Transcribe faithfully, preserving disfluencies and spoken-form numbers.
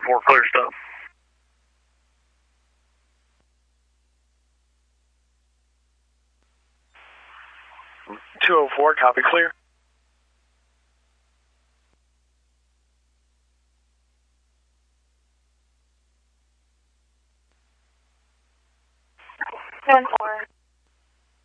four, clear stuff. two oh four, copy, clear. Seven four.